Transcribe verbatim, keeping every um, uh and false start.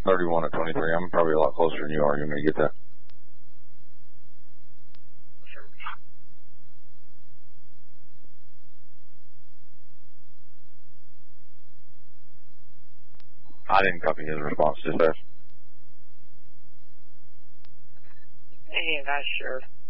thirty-one at twenty-three. I'm probably a lot closer than you are. You may get that. I didn't copy his response, dispatch. Hey, that's sure.